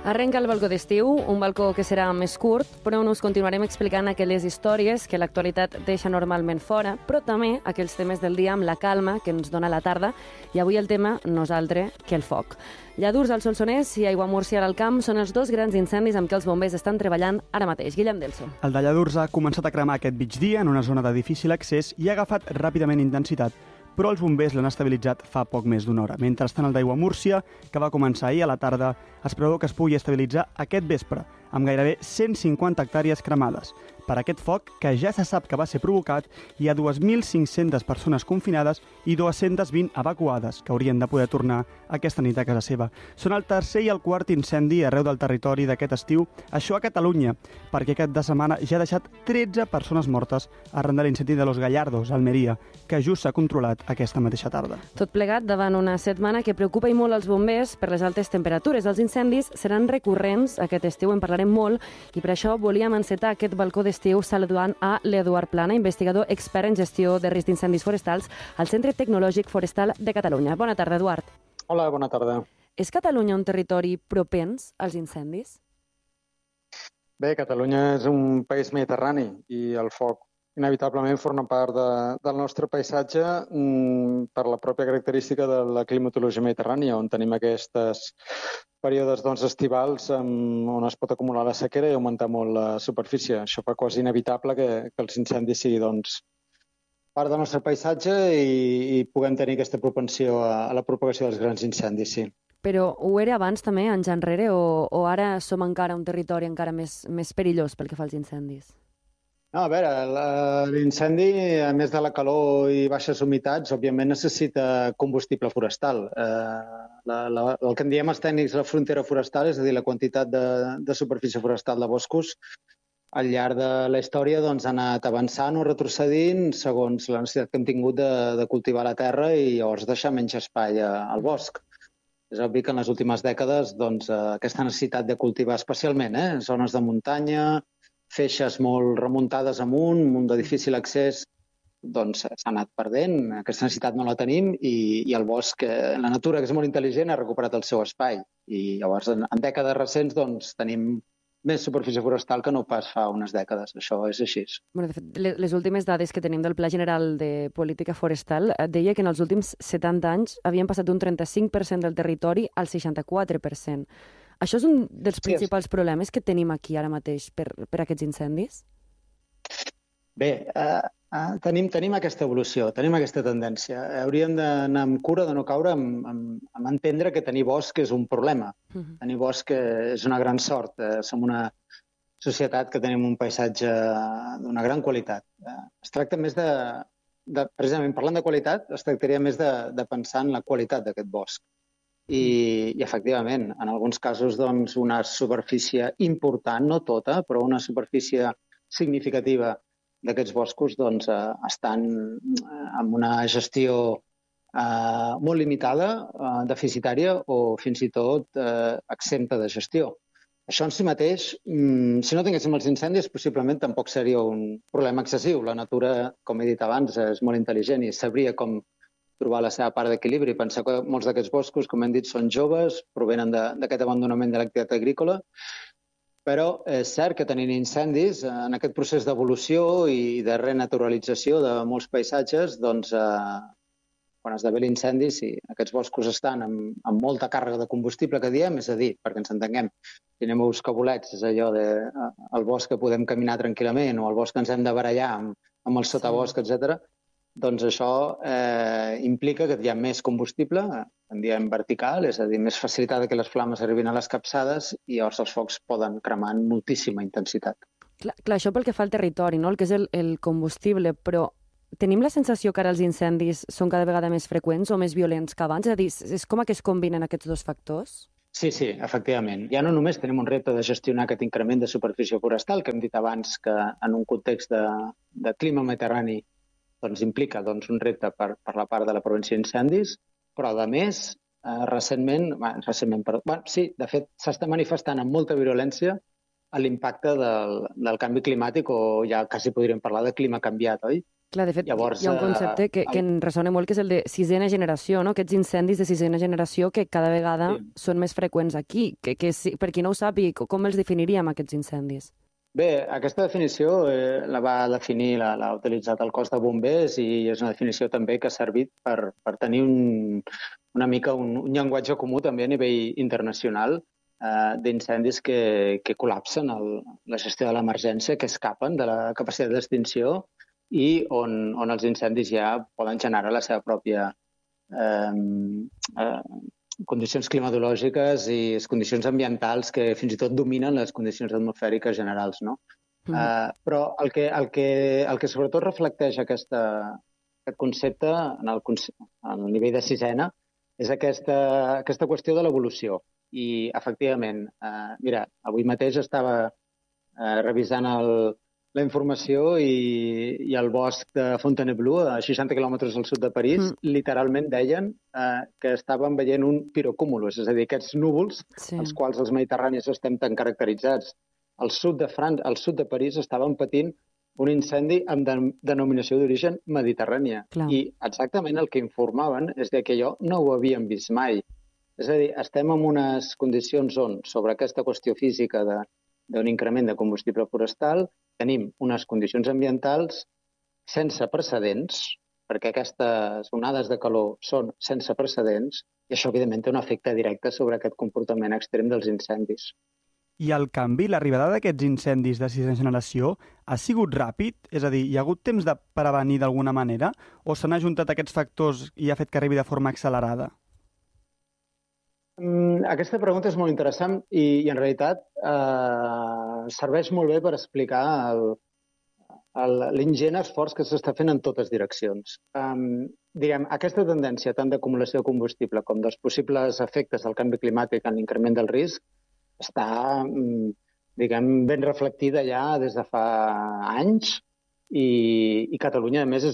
Arrenca el balcó d'estiu, un balcó que serà més curt, però on us continuarem explicant aquelles històries que l'actualitat deixa normalment fora, però també aquells temes del dia amb la calma que ens dona la tarda, i avui el tema no és altre que el foc. Lladurs al Solsonès i Aiguamúrcia al Camp són els dos grans incendis amb què els bombers estan treballant ara mateix. Guillem Delso. El de Lladurs ha començat a cremar aquest migdia en una zona de difícil accés i ha agafat ràpidament intensitat, però els bombers l'han estabilitzat fa poc més d'una hora. Mentrestant, el d'Aiguamúrcia, que va començar ahir a la tarda, es preveu que es pugui estabilitzar aquest vespre, amb gairebé 150 hectàrees cremades. Per aquest foc, que ja se sap que va ser provocat, hi ha 2.500 persones confinades i 220 evacuades, que haurien de poder tornar aquesta nit a casa seva. Són el tercer i el quart incendi arreu del territori d'aquest estiu, això a Catalunya, perquè aquest de setmana ja ha deixat 13 persones mortes arran de l'incendi de Los Gallardos, a Almeria, que just s'ha controlat aquesta mateixa tarda. Tot plegat davant una setmana que preocupa i molt els bombers per les altes temperatures. Els incendis seran recurrents aquest estiu, en parlarem molt, i per això volíem encetar aquest balcó d'estiu saludant a l'Eduard Plana, investigador expert en gestió de risc d'incendis forestals al Centre Tecnològic Forestal de Catalunya. Bona tarda, Eduard. Hola, bona tarda. És Catalunya un territori propens als incendis? Bé, Catalunya és un país mediterrani i el foc inevitablement forma part del nostre paisatge per la pròpia característica de la climatologia mediterrània, on tenim aquests períodes estivals on es pot acumular la sequera i augmentar molt la superfície. Això fa quasi inevitable que els incendis siguin part del nostre paisatge i puguem tenir aquesta propensió a la propagació dels grans incendis, sí. Però ho era abans també, anys enrere, o ara som encara un territori encara més perillós pel que fa als incendis? No, a veure, l'incendi, a més de la calor i baixes humitats, òbviament necessita combustible forestal. El que en diem els tècnics la frontera forestal, és a dir, la quantitat de superfície forestal de boscos, al llarg de la història ha anat avançant o retrocedint segons la necessitat que hem tingut de cultivar la terra i llavors deixar menys espai al bosc. És obvi que en les últimes dècades aquesta necessitat de cultivar especialment zones de muntanya, feixes molt remuntades amunt, un de difícil accés, s'ha anat perdent. Aquesta necessitat no la tenim i el bosc, la natura, que és molt intel·ligent, ha recuperat el seu espai. I llavors, en dècades recents, tenim més superfície forestal que no pas fa unes dècades. Això és així. De fet, les últimes dades que tenim del Pla General de Política Forestal deia que en els últims 70 anys havien passat d'un 35% del territori al 64%. Això és un dels principals problemes que tenim aquí ara mateix per aquests incendis? Bé, tenim aquesta evolució, tenim aquesta tendència. Hauríem d'anar amb cura de no caure en entendre que tenir bosc és un problema. Tenir bosc és una gran sort. Som una societat que tenim un paisatge d'una gran qualitat. Es tracta més precisament parlant de qualitat, es tractaria més de pensar en la qualitat d'aquest bosc. I efectivament, en alguns casos, una superfície important, no tota, però una superfície significativa d'aquests boscos estan amb una gestió molt limitada, deficitària o fins i tot exempta de gestió. Això en si mateix, si no tinguéssim els incendis, possiblement tampoc seria un problema excessiu. La natura, com he dit abans, és molt intel·ligent i sabria com trobar la seva part d'equilibri. Pensar que molts d'aquests boscos, com hem dit, són joves, provenen d'aquest abandonament de l'activitat agrícola, però és cert que tenint incendis, en aquest procés d'evolució i de renaturalització de molts paisatges, quan esdevé l'incendi, si aquests boscos estan amb molta càrrega de combustible, que diem, és a dir, perquè ens entenguem, si anem a buscar bolets, és allò el bosc que podem caminar tranquil·lament o el bosc que ens hem de barallar amb el sotabosc, etc. Doncs això implica que hi ha més combustible, en diem vertical, és a dir, més facilitat que les flames arribin a les capçades i llavors els focs poden cremar amb moltíssima intensitat. Clar, això pel que fa al territori, no? El que és el combustible, però tenim la sensació que ara els incendis són cada vegada més freqüents o més violents que abans? És a dir, és com que es combinen aquests dos factors? Sí, efectivament. Ja no només tenim un repte de gestionar aquest increment de superfície forestal, que hem dit abans que en un context de clima mediterrani implica un repte per la part de la prevenció d'incendis, però a més, de fet, s'està manifestant amb molta virulència l'impacte del canvi climàtic, o ja quasi podríem parlar de clima canviat, oi? Clar, de fet, Llavors, hi ha un concepte que em ressona molt, que és el de sisena generació, no? Aquests incendis de sisena generació que cada vegada són més freqüents aquí. Per qui no ho sàpiga, com els definiríem, aquests incendis? Bé, aquesta definició la va definir, l'ha utilitzat el cos de bombers i és una definició també que ha servit per tenir una mica un llenguatge comú també a nivell internacional d'incendis que col·lapsen la gestió de l'emergència, que escapen de la capacitat d'extinció i on els incendis ja poden generar la seva pròpia condicions climatològiques i les condicions ambientals que fins i tot dominen les condicions atmosfèriques generals, no? Però el que sobretot reflecteix aquest concepte en el nivell de sisena és aquesta qüestió de l'evolució. I, efectivament, mira, avui mateix estava revisant la informació i el bosc de Fontainebleau, a 60 quilòmetres al sud de París, literalment deien que estaven veient un pirocúmulus, és a dir, aquests núvols, els quals els mediterranis estem tan caracteritzats. Al sud de París estaven patint un incendi amb denominació d'origen mediterrània. I exactament el que informaven és que allò no ho havien vist mai. És a dir, estem en unes condicions on, sobre aquesta qüestió física d'un increment de combustible forestal, tenim unes condicions ambientals sense precedents, perquè aquestes onades de calor són sense precedents, i això, evidentment, té un efecte directe sobre aquest comportament extrem dels incendis. I el canvi, l'arribada d'aquests incendis de sisena generació, ha sigut ràpid? És a dir, hi ha hagut temps de prevenir d'alguna manera? O s'han ajuntat aquests factors i ha fet que arribi de forma accelerada? Aquesta pregunta és molt interessant i en realitat serveix molt bé per explicar l'ingent esforç que s'està fent en totes direccions. Aquesta tendència tant d'acumulació de combustible com dels possibles efectes del canvi climàtic en l'increment del risc està ben reflectida ja des de fa anys i Catalunya, a més,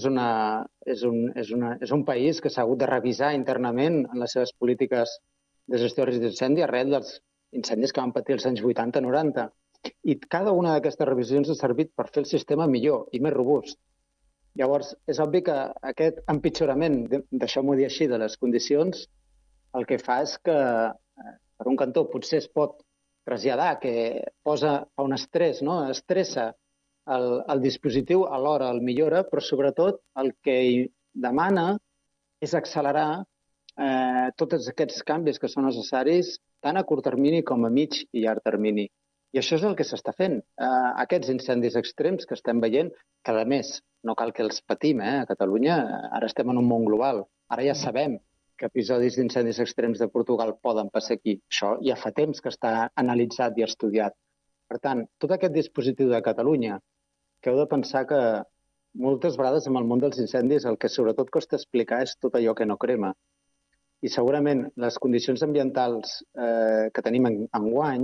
és un país que s'ha hagut de revisar internament en les seves polítiques de gestió de risc d'incendi arrel dels incendis que van patir els anys 80-90. I cada una d'aquestes revisions ha servit per fer el sistema millor i més robust. Llavors, és obvi que aquest empitjorament, deixeu-m'ho dir així, de les condicions, el que fa és que, per un cantó, potser es pot traslladar que fa un estrès, no? Estressa el dispositiu, alhora el millora, però sobretot el que demana és accelerar tots aquests canvis que són necessaris tant a curt termini com a mig i llarg termini. I això és el que s'està fent. Aquests incendis extrems que estem veient, que a més no cal que els patim, a Catalunya ara estem en un món global. Ara ja sabem que episodis d'incendis extrems de Portugal poden passar aquí. Això ja fa temps que està analitzat i estudiat. Per tant, tot aquest dispositiu de Catalunya, que heu de pensar que moltes vegades en el món dels incendis el que sobretot costa explicar és tot allò que no crema. I segurament les condicions ambientals que tenim enguany,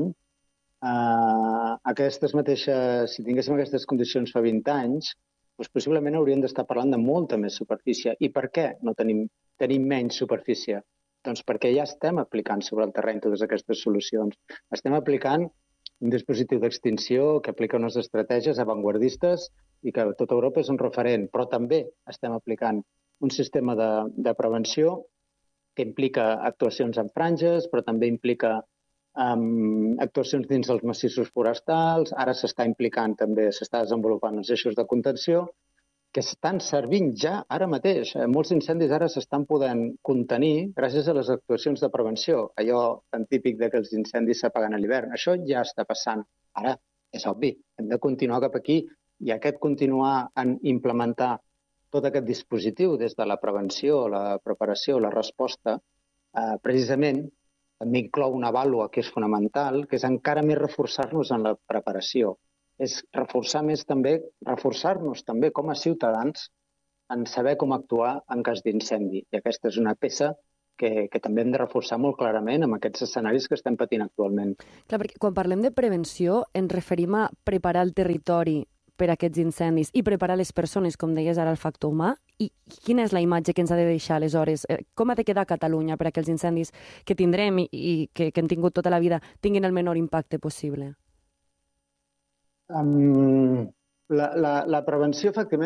si tinguéssim aquestes condicions fa 20 anys, doncs possiblement hauríem d'estar parlant de molta més superfície. I per què no tenim menys superfície? Doncs perquè ja estem aplicant sobre el terreny totes aquestes solucions. Estem aplicant un dispositiu d'extinció que aplica unes estratègies avantguardistes i que a tota Europa és un referent, però també estem aplicant un sistema de prevenció que implica actuacions en franges, però també implica actuacions dins dels massissos forestals. Ara s'està desenvolupant els eixos de contenció, que estan servint ja ara mateix. Molts incendis ara s'estan podent contenir gràcies a les actuacions de prevenció, allò tan típic que els incendis s'apaguen a l'hivern. Això ja està passant. Ara, és obvi, hem de continuar cap aquí i aquest continuar en implementar tot aquest dispositiu des de la prevenció, la preparació, la resposta, precisament també inclou una vàlua que és fonamental, que és encara més reforçar-nos en la preparació. És reforçar-nos també com a ciutadans en saber com actuar en cas d'incendi. I aquesta és una peça que també hem de reforçar molt clarament amb aquests escenaris que estem patint actualment. Clar, perquè quan parlem de prevenció ens referim a preparar el territori per a aquests incendis i preparar les persones, com deies ara, el factor humà. I quina és la imatge que ens ha de deixar, aleshores? Com ha de quedar Catalunya per a que els incendis que tindrem i que hem tingut tota la vida tinguin el menor impacte possible? La prevenció, efectivament,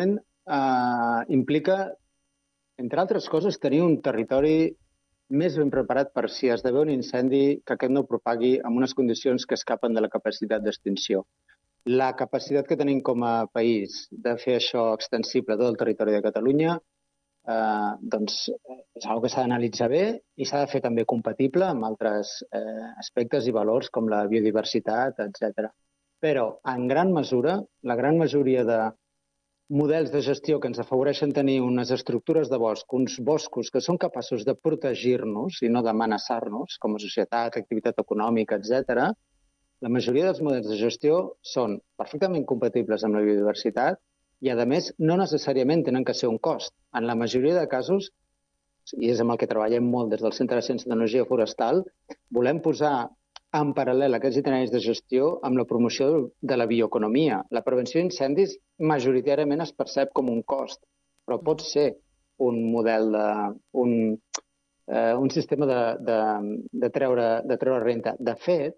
implica, entre altres coses, tenir un territori més ben preparat per si esdevé un incendi que aquest no propagui en unes condicions que escapen de la capacitat d'extinció. La capacitat que tenim com a país de fer això extensible a tot el territori de Catalunya doncs és una cosa que s'ha d'analitzar bé i s'ha de fer també compatible amb altres aspectes i valors com la biodiversitat, etc. Però, en gran mesura, la gran majoria de models de gestió que ens afavoreixen tenir unes estructures de bosc, uns boscos que són capaços de protegir-nos i no d'amenaçar-nos com a societat, activitat econòmica, etc., la majoria dels models de gestió són perfectament compatibles amb la biodiversitat i, a més, no necessàriament tenen que ser un cost. En la majoria de casos, i és amb el que treballem molt des del Centre de Ciència i Tecnologia Forestal, volem posar en paral·lel aquests itineraris de gestió amb la promoció de la bioeconomia. La prevenció d'incendis majoritàriament es percep com un cost, però pot ser un model un sistema de treure renta. De fet,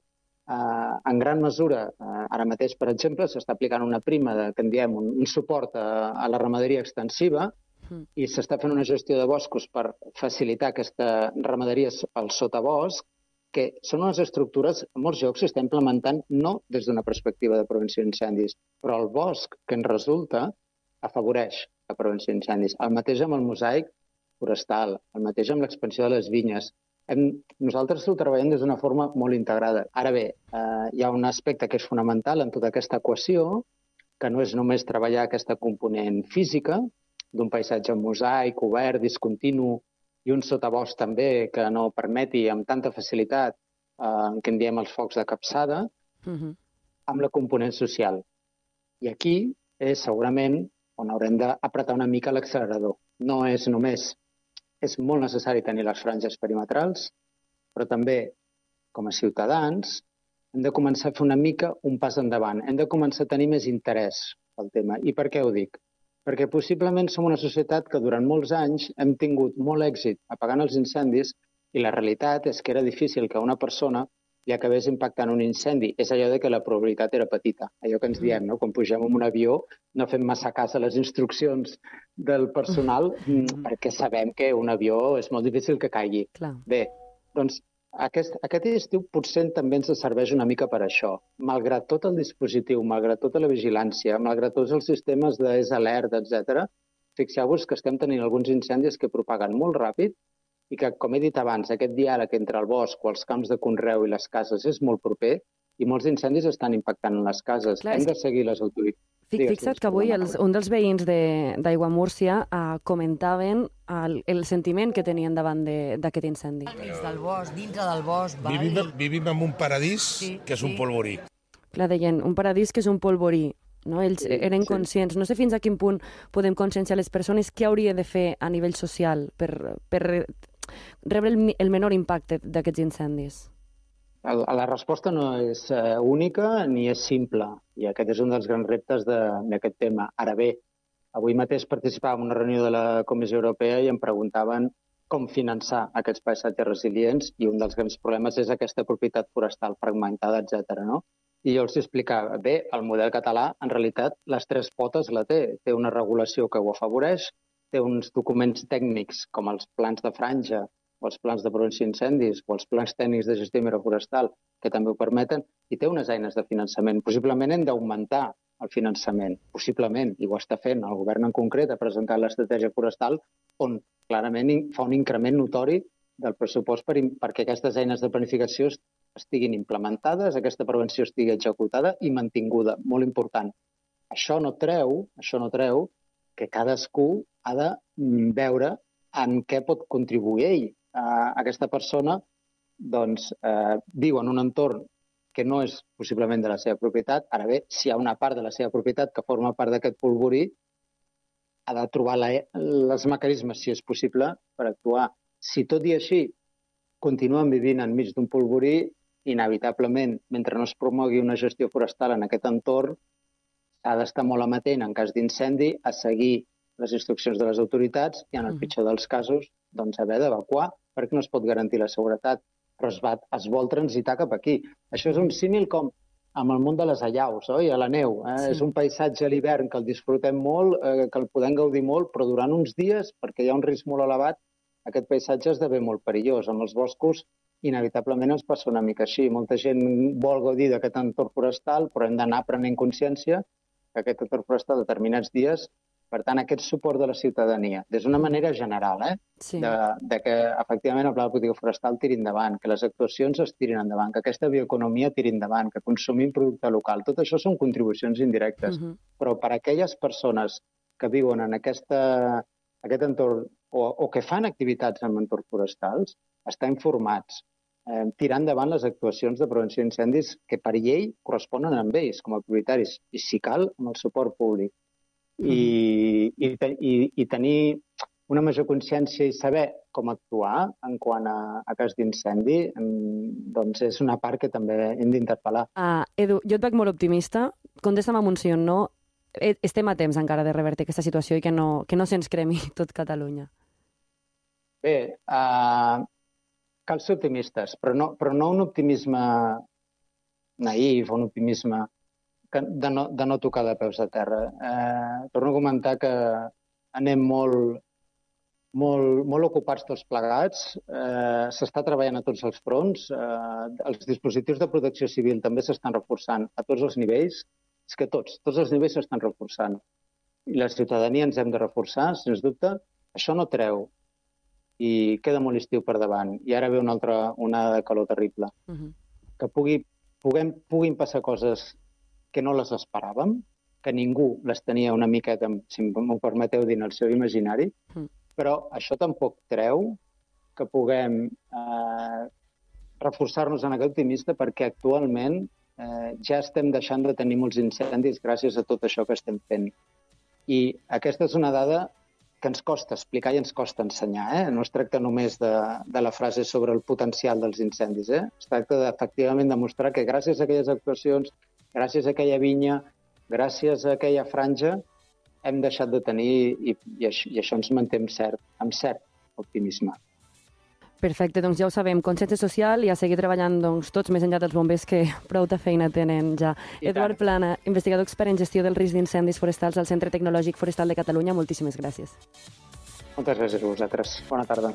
en gran mesura, ara mateix, per exemple, s'està aplicant una prima que en diem un suport a la ramaderia extensiva i s'està fent una gestió de boscos per facilitar aquesta ramaderia al sotabosc, que són unes estructures, en molts llocs s'està implementant no des d'una perspectiva de prevenció d'incendis, però el bosc que en resulta afavoreix la prevenció d'incendis. El mateix amb el mosaic forestal, el mateix amb l'expansió de les vinyes. Nosaltres ho treballem des d'una forma molt integrada. Ara bé, hi ha un aspecte que és fonamental en tota aquesta equació, que no és només treballar aquesta component física d'un paisatge mosaic, obert, discontinu, i un sotabosc també que no permeti amb tanta facilitat que en diem els focs de capçada, amb la component social. I aquí és segurament on haurem d'apretar una mica l'accelerador. No és només... És molt necessari tenir les franges perimetrals, però també, com a ciutadans, hem de començar a fer una mica un pas endavant. Hem de començar a tenir més interès pel tema. I per què ho dic? Perquè possiblement som una societat que durant molts anys hem tingut molt èxit apagant els incendis i la realitat és que era difícil que una persona li acabés impactant un incendi. És allò de que la probabilitat era petita. Allò que ens diem, no? Quan pugem en un avió no fem massa cas a les instruccions del personal perquè sabem que un avió és molt difícil que caigui. Clar. Bé, doncs aquest estiu potser també ens serveix una mica per això. Malgrat tot el dispositiu, malgrat tota la vigilància, malgrat tots els sistemes d'alert, etc., fixeu-vos que estem tenint alguns incendis que propaguen molt ràpid i que, com he dit abans, aquest diàleg entre el bosc o els camps de conreu i les cases és molt proper i molts incendis estan impactant en les cases. Hem de seguir les autoritats. Fixa't que avui un dels veïns d'Aiguamúrcia comentaven el sentiment que tenien davant d'aquest incendi. Al mig del bosc, dintre del bosc... Vivim en un paradís que és un polvorí. Clar, deien, un paradís que és un polvorí. No? Ells eren conscients. No sé fins a quin punt podem conscienciar les persones què hauria de fer a nivell social per rebre el menor impacte d'aquests incendis. La resposta no és única ni és simple, i aquest és un dels grans reptes d'aquest tema. Ara bé, avui mateix participava en una reunió de la Comissió Europea i em preguntaven com finançar aquests paisatges resilients i un dels grans problemes és aquesta propietat forestal fragmentada, etc. No? I jo els explicava, bé, el model català, en realitat, les tres potes la té. Té una regulació que ho afavoreix, té uns documents tècnics com els plans de franja o els plans de prevenció d'incendis o els plans tècnics de gestió forestal que també ho permeten, i té unes eines de finançament. Possiblement hem d'augmentar el finançament, possiblement, i ho està fent. El govern en concret ha presentat l'estratègia forestal on clarament fa un increment notori del pressupost perquè aquestes eines de planificació estiguin implementades, aquesta prevenció estigui executada i mantinguda. Molt important. Això no treu que cadascú ha de veure en què pot contribuir ell. Aquesta persona viu en un entorn que no és possiblement de la seva propietat. Ara bé, si hi ha una part de la seva propietat que forma part d'aquest polvorí, ha de trobar els mecanismes, si és possible, per actuar. Si tot i així continuen vivint enmig d'un polvorí, inevitablement, mentre no es promogui una gestió forestal en aquest entorn, ha d'estar molt amatent en cas d'incendi a seguir les instruccions de les autoritats i, en el pitjor dels casos, haver d'evacuar perquè no es pot garantir la seguretat, però es vol transitar cap aquí. Això és un símil com amb el món de les allaus, oi? A la neu. Sí. És un paisatge a l'hivern que el disfrutem molt, que el podem gaudir molt, però durant uns dies, perquè hi ha un risc molt elevat, aquest paisatge esdevé molt perillós. Amb els boscos, inevitablement ens passa una mica així. Molta gent vol gaudir d'aquest entorn forestal, però hem d'anar prenent consciència que aquest entorn forestal determinats dies. Per tant, aquest suport de la ciutadania, des d'una manera general, sí. de que efectivament el pla de política forestal tiri endavant, que les actuacions es tirin endavant, que aquesta bioeconomia tiri endavant, que consumim producte local. Tot això són contribucions indirectes. Però per a aquelles persones que viuen en aquest entorn o que fan activitats en entorns forestals, estar informats, tirar endavant les actuacions de prevenció d'incendis que per llei corresponen amb ells com a prioritaris i, si cal, amb el suport públic. I tenir una major consciència i saber com actuar en quant a cas d'incendi, doncs és una part que també hem d'interpel·lar. Edu, jo et veig molt optimista. Contesta'm amb un sí o no. Estem a temps encara de revertir aquesta situació i que no se'ns cremi tot Catalunya. Bé, cal ser optimistes, però no un optimisme naïf, un optimisme de no tocar de peus a terra. Torno a comentar que anem molt ocupats tots plegats. S'està treballant a tots els fronts. Els dispositius de protecció civil també s'estan reforçant a tots els nivells. És que tots els nivells s'estan reforçant. I la ciutadania ens hem de reforçar, sens dubte. Això no treu. I queda molt estiu per davant. I ara ve una altra onada de calor terrible. Que puguin passar coses que no les esperàvem, que ningú les tenia una miqueta, si m'ho permeteu dir, en el seu imaginari, però això tampoc treu que puguem reforçar-nos en aquest optimista perquè actualment ja estem deixant de tenir molts incendis gràcies a tot això que estem fent. I aquesta és una dada que ens costa explicar i ens costa ensenyar. No es tracta només de la frase sobre el potencial dels incendis. Es tracta d'efectivament demostrar que gràcies a aquelles actuacions, gràcies a aquella vinya, gràcies a aquella franja, hem deixat de tenir i això ens manté amb cert optimisme. Perfecte, doncs ja ho sabem. Consciència social i a seguir treballant tots més enllà dels bombers que prou de feina tenen ja. Eduard Plana, investigador expert en gestió del risc d'incendis forestals al Centre Tecnològic Forestal de Catalunya, moltíssimes gràcies. Moltes gràcies a vosaltres. Bona tarda.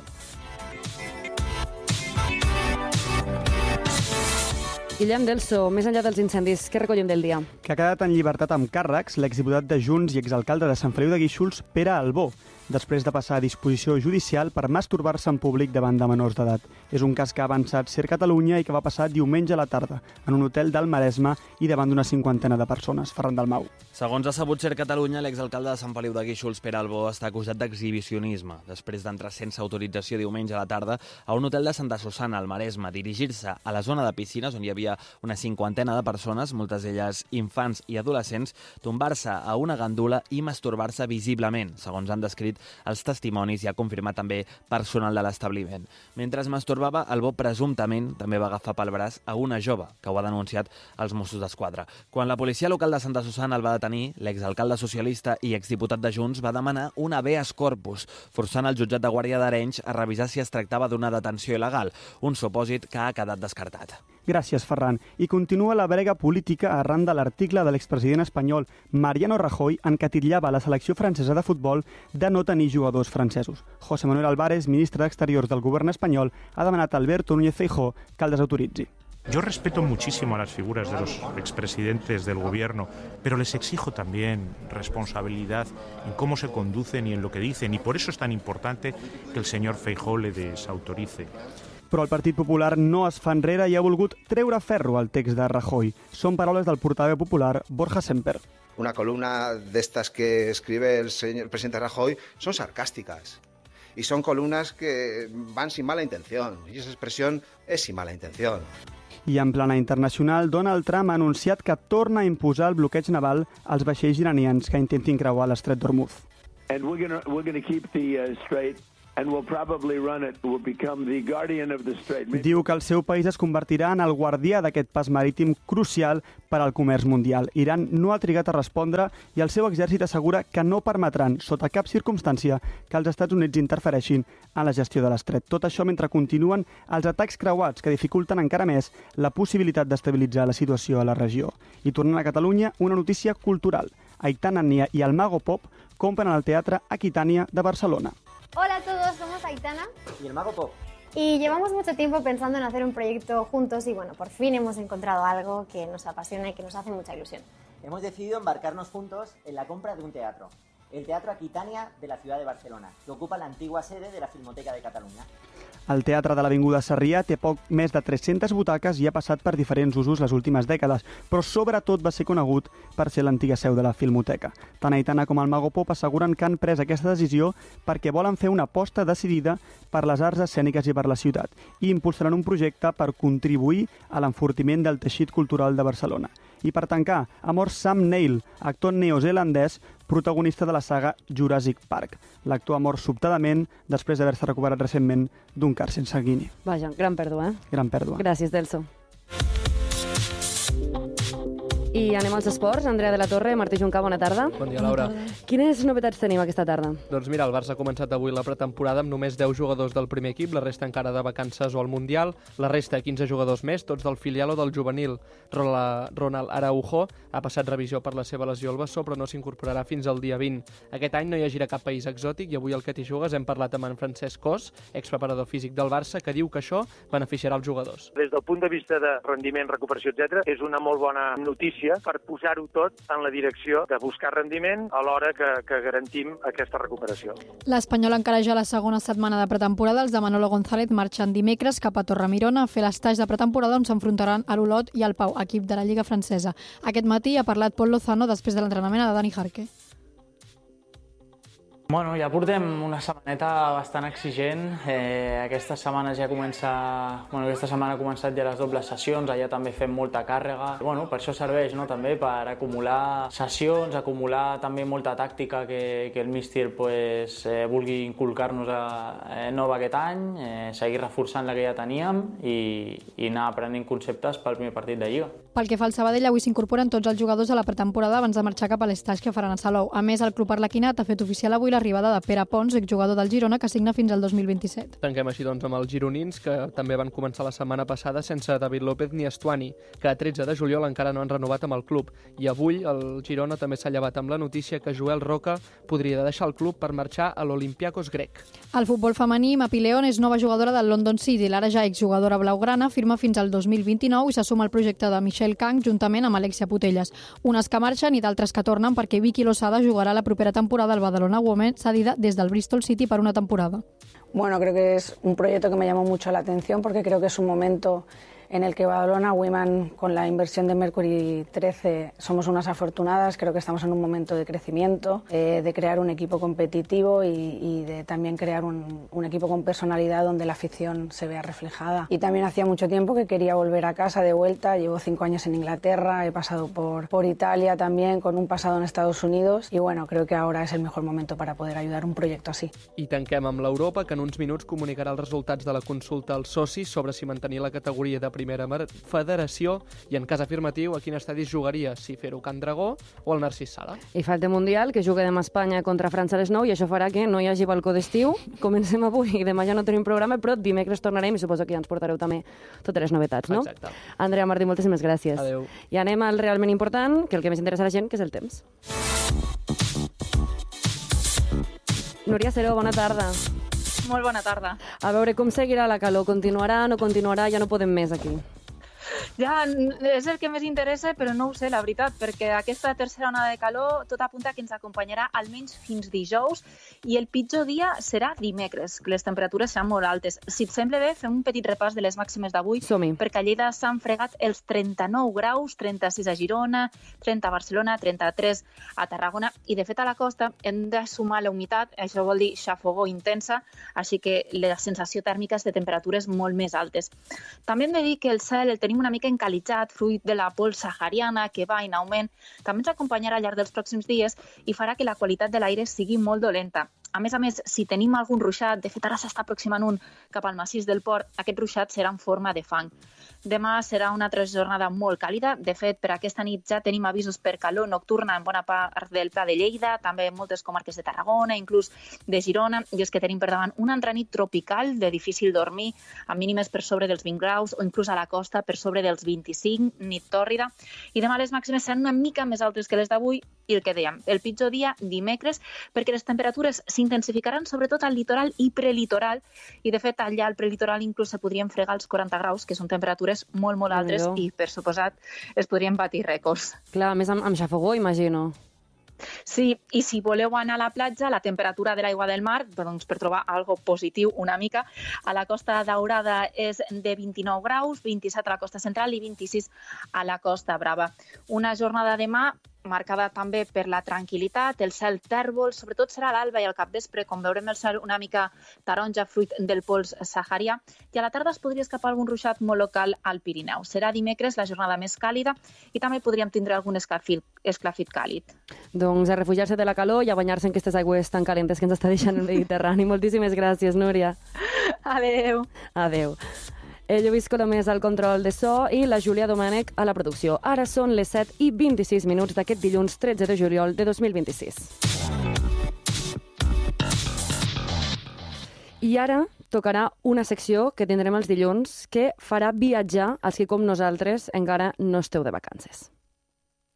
Guillem Delso, més enllà dels incendis, què recollim del dia? Que ha quedat en llibertat amb càrrecs l'exdiputat de Junts i exalcalde de Sant Feliu de Guíxols, Pere Albó, després de passar a disposició judicial per masturbar-se en públic davant de menors d'edat. És un cas que ha avançat Ser Catalunya i que va passar diumenge a la tarda en un hotel del Maresme i davant d'una 50 de persones. Ferran Dalmau. Segons ha sabut Ser Catalunya, l'exalcalde de Sant Feliu de Guíxols, Pere Albó, està acusat d'exhibicionisme després d'entrar sense autorització diumenge a la tarda a un hotel de Santa Susana, al Maresme, dirigir-se a la zona de piscines on hi havia una 50 de persones, moltes d'elles infants i adolescents, tombar-se a una gandula i masturbar-se visiblement, segons han descrit els testimonis i ha confirmat també personal de l'establiment. Mentre es masturbava, Albó presumptament també va agafar pel braç a una jove, que ho ha denunciat als Mossos d'Esquadra. Quan la policia local de Santa Susana el va detenir, l'exalcalde socialista i exdiputat de Junts va demanar un habeas corpus, forçant el jutjat de Guàrdia d'Arenys a revisar si es tractava d'una detenció il·legal, un supòsit que ha quedat descartat. Gràcies, Ferran. I continua la brega política arran de l'article de l'expresident espanyol Mariano Rajoy en què titllava la selecció francesa de futbol de no tenir jugadors francesos. José Manuel Álvarez, ministre d'Exteriors del govern espanyol, ha demanat a Alberto Núñez Feijóo que el desautoritzi. Yo respeto muchísimo a las figuras de los expresidentes del gobierno, pero les exijo también responsabilidad en cómo se conducen y en lo que dicen, y por eso es tan importante que el señor Feijóo le desautorice. Però el Partit Popular no es fa enrere i ha volgut treure ferro al text de Rajoy. Són paraules del portaveu popular Borja Semper. Una columna de estas que escribe el presidente Rajoy son sarcásticas y son columnas que van sin mala intención y esa expresión es sin mala intención. I en plana internacional, Donald Trump ha anunciat que torna a imposar el bloqueig naval als vaixells iranians que intentin creuar l'estret d'Hormuz. And we're going to keep the strait Diu que el seu país es convertirà en el guardià d'aquest pas marítim crucial per al comerç mundial. Iran no ha trigat a respondre i el seu exèrcit assegura que no permetran, sota cap circumstància, que els Estats Units interfereixin en la gestió de l'estret. Tot això mentre continuen els atacs creuats que dificulten encara més la possibilitat d'estabilitzar la situació a la regió. I tornant a Catalunya, una notícia cultural. Aitana i el Mago Pop compren al Teatre Aquitània de Barcelona. Hola a todos, somos Aitana y el Mago Pop. Y llevamos mucho tiempo pensando en hacer un proyecto juntos y bueno, por fin hemos encontrado algo que nos apasiona y que nos hace mucha ilusión. Hemos decidido embarcarnos juntos en la compra de un teatro, el Teatro Aquitània de la ciudad de Barcelona, que ocupa la antigua sede de la Filmoteca de Catalunya. El Teatre de l'Avinguda Sarrià té poc més de 300 butaques i ha passat per diferents usos les últimes dècades, però sobretot va ser conegut per ser l'antiga seu de la Filmoteca. Tant Aitana com el Mago Pop asseguren que han pres aquesta decisió perquè volen fer una aposta decidida per les arts escèniques i per la ciutat i impulsaran un projecte per contribuir a l'enfortiment del teixit cultural de Barcelona. I per tancar, ha mort Sam Neill, actor neozelandès, protagonista de la saga Jurassic Park. L'actor ha mort sobtadament després d'haver-se recuperat recentment d'un càrcer sanguini. Vaja, gran pèrdua, Gran pèrdua. Gràcies, Delso. I anem als esports. Andrea de la Torre, Martí Juncà, bona tarda. Bon dia, Laura. Quines novetats tenim aquesta tarda? Doncs mira, el Barça ha començat avui la pretemporada amb només 10 jugadors del primer equip, la resta encara de vacances o al Mundial, la resta 15 jugadors més, tots del filial o del juvenil. Ronald Araujo ha passat revisió per la seva lesió al bessó, però no s'incorporarà fins al dia 20. Aquest any no hi hagirà cap país exòtic i avui al Cat i Jugues hem parlat amb en Francesc Cos, expreparador físic del Barça, que diu que això beneficiarà els jugadors. Des del punt de vista de rendiment, recuperació, etc., és una molt bona notícia per posar-ho tot en la direcció de buscar rendiment alhora que garantim aquesta recuperació. L'Espanyol encara ja la segona setmana de pretemporada. Els de Manolo González marxen dimecres cap a Torremirona a fer l'estatge de pretemporada on s'enfrontaran a l'Olot i al Pau, equip de la Lliga francesa. Aquest matí ha parlat Pol Lozano després de l'entrenament de Dani Jarque. Bueno, ja portem una setmaneta bastant exigent. Aquesta setmana ha començat ja les dobles sessions, allà també fem molta càrrega. Bueno, per això serveix, no? També per acumular sessions, acumular també molta tàctica que el míster vulgui inculcar-nos nova aquest any, seguir reforçant la que ja teníem i anar aprenent conceptes pel primer partit de Lliga. Pel que fa al Sabadell, avui s'incorporen tots els jugadors a la pretemporada abans de marxar cap a l'estatge que faran a Salou. A més, el club arlequinat ha fet oficial avui l'arribada de Pere Pons, exjugador del Girona, que signa fins al 2027. Tanquem així doncs amb els gironins, que també van començar la setmana passada sense David López ni Estuani, que a 13 de juliol encara no han renovat amb el club. I avui el Girona també s'ha llevat amb la notícia que Joel Roca podria deixar el club per marxar a l'Olympiakos grec. Al futbol femení, Mapi León és nova jugadora del London City. L'ara ja exjugadora blaugrana firma fins al 2029 i s'assuma al projecte de Michelle Kang juntament amb Alexia Putelles. Unes que marxen i d'altres que tornen perquè Vicky Losada jugarà la propera temporada al Badalona Women, cedida desde el Bristol City para una temporada. Bueno, creo que es un proyecto que me llamó mucho la atención porque creo que es un momento en el que Badalona Women, con la inversión de Mercury 13, somos unas afortunadas. Creo que estamos en un momento de crecimiento, de crear un equipo competitivo y de también crear un equipo con personalidad donde la afición se vea reflejada. Y también hacía mucho tiempo que quería volver a casa de vuelta. Llevo 5 años en Inglaterra, he pasado por Italia también, con un pasado en Estados Unidos. Y bueno, creo que ahora es el mejor momento para poder ayudar un proyecto así. I tanquem amb l'Europa, que en uns minuts comunicarà els resultats de la consulta als socis sobre si mantenir la categoria de primera federació i, en cas afirmatiu, a quin estadi es jugaria, si fer-ho Can Dragó o el Narcís Sala. I falta Mundial, que juga demà a Espanya contra França a les 9, i això farà que no hi hagi balcó d'estiu. Comencem avui i demà ja no tenim programa, però dimecres tornarem i suposo que ja ens portareu també totes les novetats, no? Exacte. Andrea, Martí, moltíssimes gràcies. Adéu. I anem al realment important, que el que més interessa a la gent, que és el temps. Núria Seró, bona tarda. Molt bona tarda. A veure, com seguirà la calor? Continuarà, no continuarà? Ja no podem més aquí. Ja és el que més interessa, però no ho sé, la veritat, perquè aquesta tercera onada de calor tot apunta que ens acompanyarà almenys fins dijous i el pitjor dia serà dimecres, que les temperatures seran molt altes. Si et sembla bé, fem un petit repàs de les màximes d'avui, perquè a Lleida s'han fregat els 39 graus, 36 a Girona, 30 a Barcelona, 33 a Tarragona, i de fet a la costa hem de sumar la humitat, això vol dir xafogor intensa, així que la sensació tèrmica és de temperatures molt més altes. També hem de dir que el cel el tenim una mica encalitzat, fruit de la pols sahariana que va en augment. També ens acompanyarà al llarg dels pròxims dies i farà que la qualitat de l'aire sigui molt dolenta. A més, si tenim algun ruixat, de fet ara s'està aproximant un cap al massís del port, aquest ruixat serà en forma de fang. Demà serà una altra jornada molt càlida. De fet, per aquesta nit ja tenim avisos per calor nocturna en bona part del Pla de Lleida, també en moltes comarques de Tarragona, inclús de Girona, i és que tenim per davant una altra nit tropical de difícil dormir, amb mínimes per sobre dels 20 graus o inclús a la costa per sobre dels 25, nit tòrrida. I demà les màximes seran una mica més altes que les d'avui i el que dèiem, el pitjor dia dimecres, perquè les temperatures s'intensificaran sobretot al litoral i prelitoral, i de fet allà al prelitoral inclús se podrien fregar els 40 graus, que són temperatures molt, molt altes i, per suposat, es podrien batir rècords. Clar, a més amb xafogó, imagino. Sí, i si voleu anar a la platja, la temperatura de l'aigua del mar, doncs per trobar algo positiu una mica, a la Costa Daurada és de 29 graus, 27 a la costa central i 26 a la Costa Brava. Una jornada demà marcada també per la tranquil·litat, el cel tèrbol, sobretot serà a l'alba i al capvespre, com veurem el cel una mica taronja fruit del pols saharià, i a la tarda es podria escapar algun ruixat molt local al Pirineu. Serà dimecres la jornada més càlida i també podríem tindre algun esclafit càlid. Doncs a refugiar-se de la calor i a banyar-se en aquestes aigües tan calentes que ens està deixant el Mediterrani. Moltíssimes gràcies, Núria. Adéu. Adéu. El Lluís Colomés al control de so i la Júlia Domènech a la producció. Ara són les 7:26 d'aquest dilluns 13 de juliol de 2026. I ara tocarà una secció que tindrem els dilluns que farà viatjar els que, com nosaltres, encara no esteu de vacances.